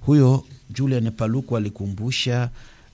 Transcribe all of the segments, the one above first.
Huyo Julian Paluku alikumbusha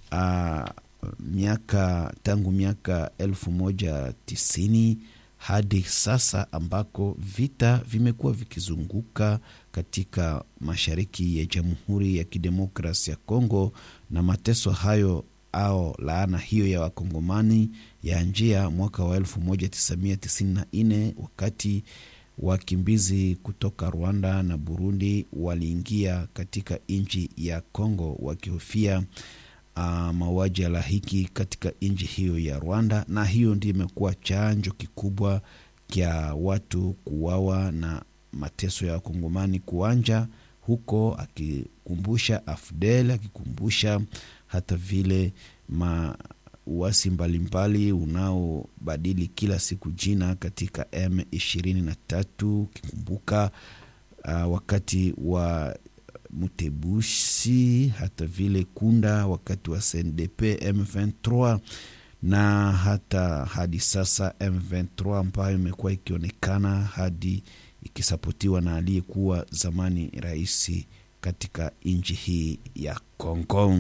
tangu miaka 1990 hadi sasa ambako vita vimekuwa vikizunguka katika mashariki ya Jamhuri ya Kidemokrasia ya Kongo, na mateso hayo au laana hiyo ya Wakongomani ya njia mwaka wa 1994 wakati wakimbizi kutoka Rwanda na Burundi waliingia katika nchi ya Kongo wakihofia mauaji ya lahiki katika nchi hiyo ya Rwanda, na hiyo ndiyo imekuwa chanjo kikubwa kia watu kuwawa na mateso ya Wakongomani kuanja huko, akikumbusha AFDL, akikumbusha hata vile uasi mbalimbali unaobadili kila siku jina katika M23, kikumbuka wakati wa Mutebushi, hata vile Kunda wakati wa CNDP M23, na hata hadi sasa M23 ambayo imekuwa ikionekana hadi ikisapotiwa na aliyekuwa zamani rais katika nchi hii ya Kongo.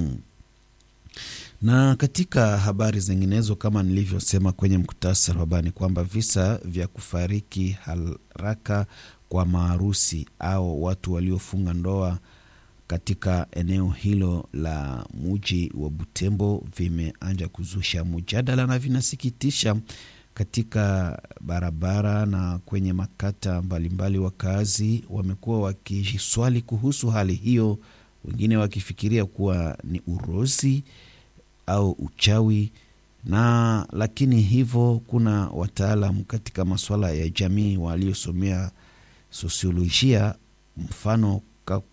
Na katika habari zinginezo, kama nilivyosema kwenye mkutasari wa habari, kwamba visa vya kufariki haraka kwa maharusi au watu waliofunga ndoa katika eneo hilo la mji wa Butembo vimeanza kuzusha mjadala na vinasikitisha katika barabara na kwenye makata mbalimbali. Wakazi wamekuwa wakijiswali kuhusu hali hiyo, wengine wakifikiria kuwa ni urozi au uchawi, na lakini hivyo kuna wataalamu katika masuala ya jamii waliosomea sosiolojia, mfano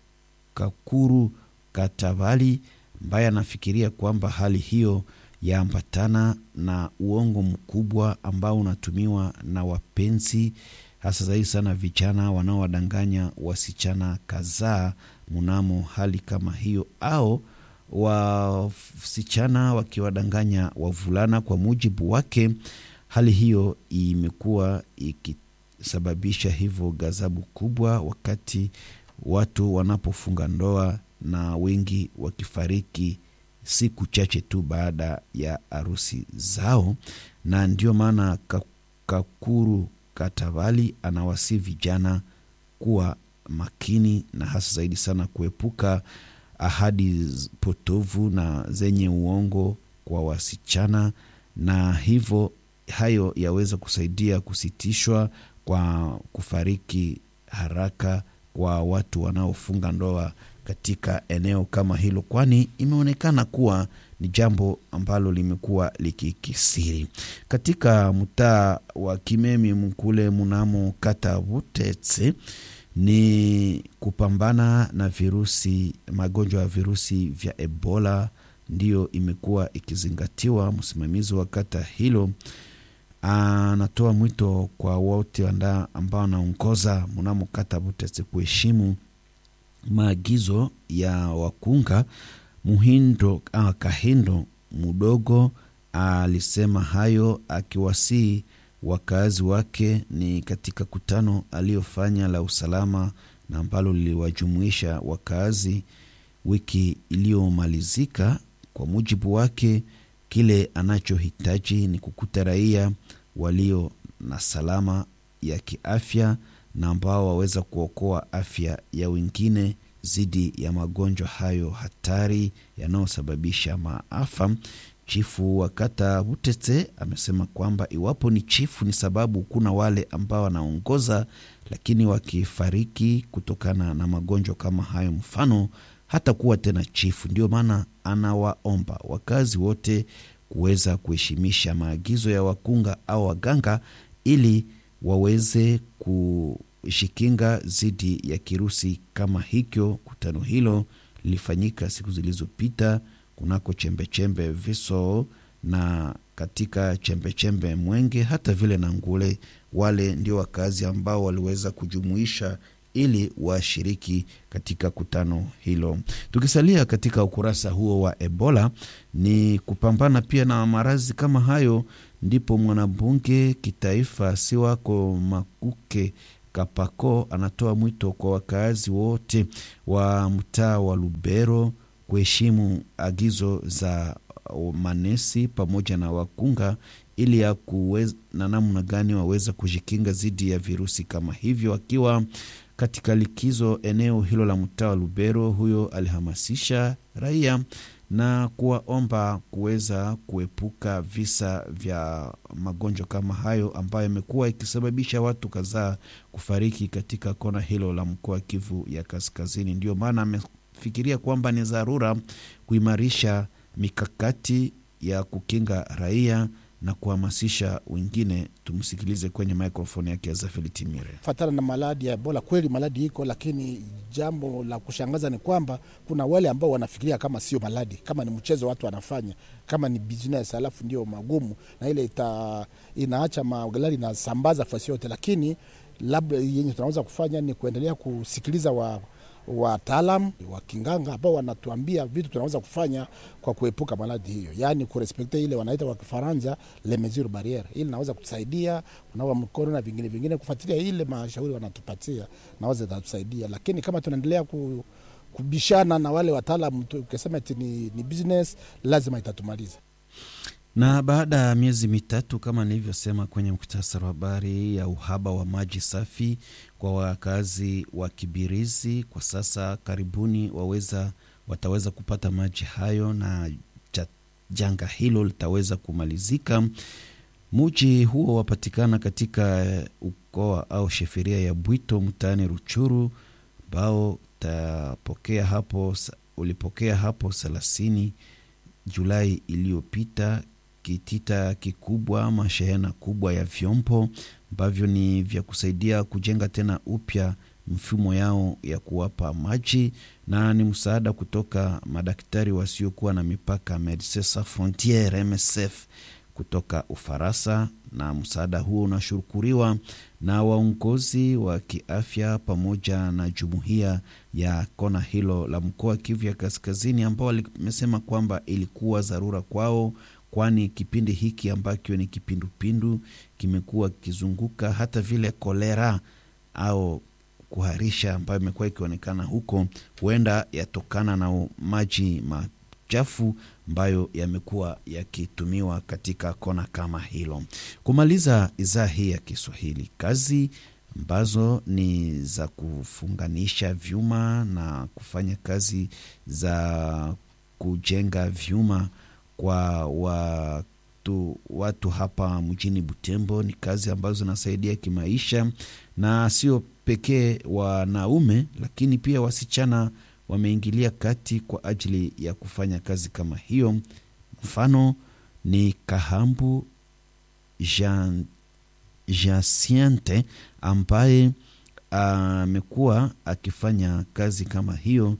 Kakuru Katavali, ambaye anafikiria kwamba hali hiyo yaambatana na uongo mkubwa ambao unatumiwa na wapenzi, hasa zaidi sana vijana wanaowadanganya wasichana kadhaa mnamo hali kama hiyo, au wasichana wakiwadanganya wavulana. Kwa mujibu wake, hali hiyo imekuwa ikisababisha hivyo ghadhabu kubwa wakati watu wanapofunga ndoa, na wengi wakifariki siku chache tu baada ya harusi zao. Na ndio maana Kakuru Katavali anawasihi vijana kuwa makini na hasa zaidi sana kuepuka ahadi potovu na zenye uongo kwa wasichana, na hivyo hayo yaweza kusaidia kusitishwa kwa kufariki haraka kwa watu wanaofunga ndoa katika eneo kama hilo, kwani imeonekana kuwa ni jambo ambalo limekuwa likikisiri katika mtaa wa Kimemi mkule mnamo kata Butetse. Ni kupambana na magonjwa ya virusi vya Ebola ndiyo imekuwa ikizingatiwa. Msimamizi wa kata hilo anatoa mwito kwa wote ambao wanaongoza mnamo kata Butetse kuheshimu maagizo ya wakunga. Kahindo Mudogo alisema hayo akiwasihi wakazi wake ni katika kutano aliyofanya la usalama na ambalo liliwajumuisha wakazi wiki iliyomalizika. Kwa mujibu wake, kile anachohitaji ni kukuta raia walio na salama ya kiafya na ambao waweza kuokoa afya ya wengine zidi ya magonjwa hayo hatari yanayosababisha maafa. Chifu wa kata Butetse amesema kwamba iwapo ni chifu ni sababu kuna wale ambao wanaongoza lakini wakifariki kutokana na magonjwa kama hayo, mfano hata kuwa tena chifu. Ndio maana anawaomba wakazi wote kuweza kuheshimisha maagizo ya wakunga au waganga ili waweze kushikinga zidi ya kirusi kama hicho. Kutano hilo lilifanyika siku zilizopita kunako chembechembe Viso na katika chembechembe Mwenge hata vile na Ngule. Wale ndio wakazi ambao waliweza kujumuisha ili washiriki katika kutano hilo. Tukisalia katika ukurasa huo wa Ebola, ni kupambana pia na maradhi kama hayo, ndipo mwanabunge kitaifa Siwako Makuke Kapako anatoa mwito kwa wakazi wote wa mtaa wa Lubero kuheshimu agizo za manesi pamoja na wakunga ili ya kuweza na namna gani waweza kujikinga dhidi ya virusi kama hivyo. Akiwa katika likizo eneo hilo la mtaa wa Lubero, huyo alihamasisha raia na kuwaomba kuweza kuepuka visa vya magonjwa kama hayo ambayo yamekuwa ikisababisha watu kadhaa kufariki katika kona hilo la mkoa wa Kivu ya Kaskazini. Ndio maana amefikiria kwamba ni dharura kuimarisha mikakati ya kukinga raia na kuhamasisha wengine. Tumsikilize kwenye microphone yake ya Zafeli Timire. Fatana na maladi ya Ebola, kweli maladi iko, lakini jambo la kushangaza ni kwamba kuna wale ambao wanafikiria kama sio maladi, kama ni mchezo watu wanafanya, kama ni business, alafu ndio magumu na ile inaacha magalari na sambaza fasi yote. Lakini labda yenye tunaweza kufanya ni kuendelea kusikiliza wataalamu wa kinganga ambao wanatuambia vitu tunaweza kufanya kwa kuepuka maradhi hiyo, yani kurespekte ile wanaita kwa Kifaransa les mesures barrières. Ili naweza kutusaidia kunawa mkono na vingine kufuatilia ile mashauri wanatupatia, naweza kutusaidia. Lakini kama tunaendelea kubishana na wale wataalamu ukisema eti ni business, lazima itatumaliza. Na baada ya miezi mitatu kama nilivyosema kwenye muktasari wa habari ya uhaba wa maji safi kwa wakazi wa Kibirizi, kwa sasa karibuni wataweza kupata maji hayo na janga hilo litaweza kumalizika. Mji huo wapatikana katika ukoa au sheferia ya Bwito mtaani Ruchuru, ambao ulipokea hapo 30 Julai iliyopita kitita kikubwa, mashehena kubwa ya vyombo ambavyo ni vya kusaidia kujenga tena upya mfumo yao ya kuwapa maji, na ni msaada kutoka madaktari wasiokuwa na mipaka Médecins Sans Frontières MSF kutoka Ufaransa. Na msaada huo unashukuriwa na waongozi wa kiafya pamoja na jumuiya ya kona hilo la mkoa wa Kivu ya Kaskazini, ambao wamesema kwamba ilikuwa dharura kwao, kwani kipindi hiki ambacho ni kipindupindu kimekuwa kizunguka, hata vile kolera au kuharisha ambayo imekuwa ikionekana huko, huenda yatokana na maji machafu ambayo yamekuwa yakitumiwa katika kona kama hilo. Kumaliza idhaa hii ya Kiswahili, kazi ambazo ni za kufunganisha vyuma na kufanya kazi za kujenga vyuma kwa watu hapa mjini Butembo ni kazi ambazo zinasaidia kimaisha, na sio pekee wanaume, lakini pia wasichana wameingilia kati kwa ajili ya kufanya kazi kama hiyo. Mfano ni Kahambu Jaciente ambaye amekuwa akifanya kazi kama hiyo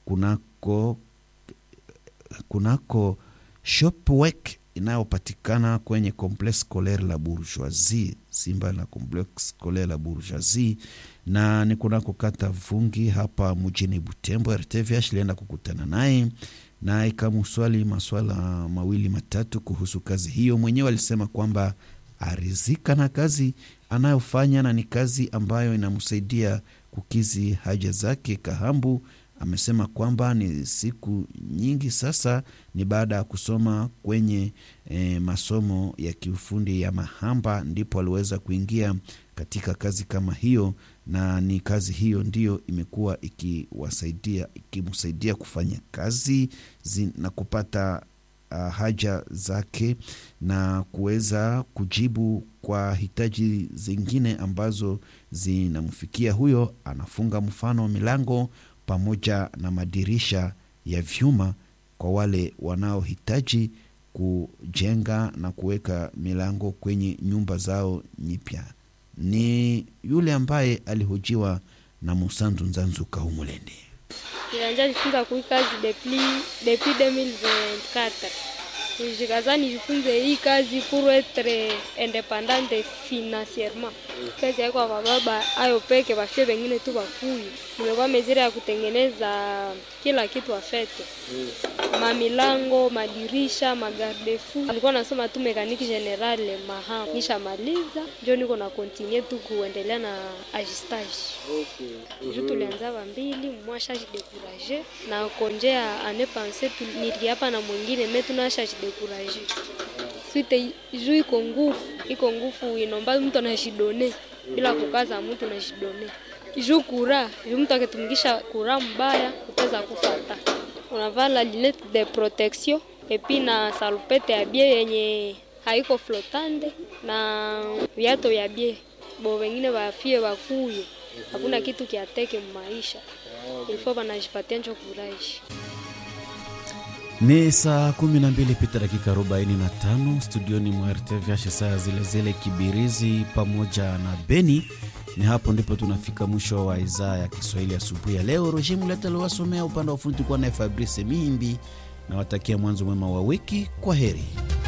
kunako shopwork inayopatikana kwenye Complexe Scolaire La Bourgeoisie, Simba la Complexe Scolaire La Bourgeoisie, na ni kunako kata Vungi hapa mjini Butembo. RTVH ilienda kukutana naye na ikamuswali maswala mawili matatu kuhusu kazi hiyo. Mwenyewe alisema kwamba arizika na kazi anayofanya na ni kazi ambayo inamsaidia kukizi haja zake. Kahambu amesema kwamba ni siku nyingi sasa, ni baada ya kusoma kwenye masomo ya kiufundi ya Mahamba ndipo aliweza kuingia katika kazi kama hiyo, na ni kazi hiyo ndiyo imekuwa ikimsaidia kufanya kazi na kupata haja zake na kuweza kujibu kwa hitaji zingine ambazo zinamfikia. Huyo anafunga mfano milango pamoja na madirisha ya vyuma kwa wale wanaohitaji kujenga na kuweka milango kwenye nyumba zao nyipya. Ni yule ambaye alihojiwa na Musanzu Nzanzu Kahumulende. Nilianza kujifunza kwa kazi depuis 2024. Nijikaza nijifunze hii kazi pour être indépendant financierement. Kazi yako kwa baba ayo peke bafie wengine tu bakuyu. Mlikuwa mezira ya kutengeneza kila kitu afete. Mamilango, madirisha, magardefu. Alikuwa nasoma tu mekaniki generale maha. Nisha maliza, ndio niko na continue tu kuendelea na ajustage. Okay. Tulianza mbili, mwasha jidekuraje na konjea ane pense tu niliapa na mwingine mais tunasha jidekuraje. Suite juu iko nguvu inomba mtu anashidone bila kukaza mtu anashidone. Juu mtu akitumikisha kura mbaya utaweza kufuata. Unavala lunette de protection et puis na salopette ya bie yenye haiko flotande na viatu ya bie. Bo wengine wafie wakuye. Hakuna kitu kiateke maisha. Ilifo wanajipatia njo kuraji. Ni saa 12 pita dakika 45 studioni mwa RTVH, saa zile Kibirizi pamoja na Beni. Ni hapo ndipo tunafika mwisho wa idhaa ya Kiswahili asubuhi ya leo. Roger Muleta aliwasomea, upande wa ufundi kwa na Fabrice Mimbi, na watakia mwanzo mwema wa wiki. Kwa heri.